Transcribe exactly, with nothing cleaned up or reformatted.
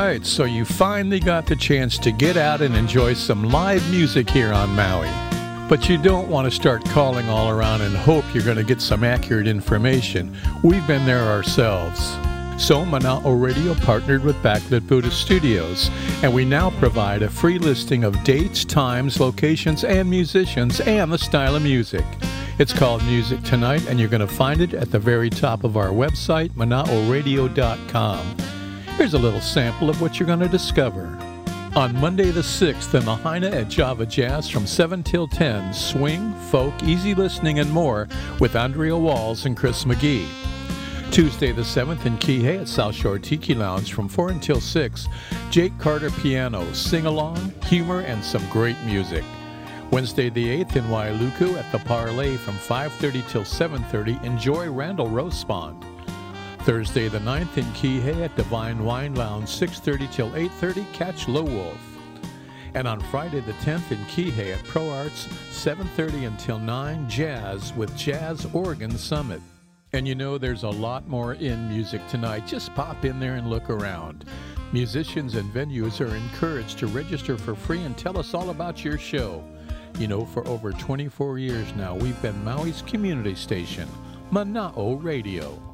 right, so you finally got the chance to get out and enjoy some live music here on Maui. But you don't want to start calling all around and hope you're going to get some accurate information. We've been there ourselves. So Mana'o Radio partnered with Backlit Buddhist Studios, and we now provide a free listing of dates, times, locations, and musicians, and the style of music. It's called Music Tonight, and you're going to find it at the very top of our website, mana'o radio dot com. Here's a little sample of what you're going to discover. On Monday the sixth in Lahaina at Java Jazz from seven till ten, swing, folk, easy listening, and more with Andrea Walls and Chris McGee. Tuesday the seventh in Kihei at South Shore Tiki Lounge from four until six, Jake Carter piano, sing-along, humor, and some great music. Wednesday the eighth in Wailuku at the Parlay from five thirty till seven thirty, enjoy Randall Rospond. Thursday the ninth in Kihei at Divine Wine Lounge, six thirty till eight thirty, catch Low Wolf. And on Friday the tenth in Kihei at Pro Arts, seven thirty until nine, jazz with Jazz Oregon Summit. And you know there's a lot more in Music Tonight. Just pop in there and look around. Musicians and venues are encouraged to register for free and tell us all about your show. You know, for over twenty-four years now, we've been Maui's community station, Mana'o Radio.